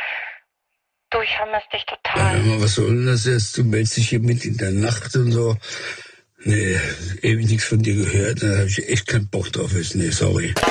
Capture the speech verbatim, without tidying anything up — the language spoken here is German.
Du, ich vermisse dich Ja, total. hör mal, was soll denn das jetzt? Du meldest dich hier mit in der Nacht und so. Nee, ewig nichts von dir gehört. Da habe ich echt keinen Bock drauf. Nee, sorry.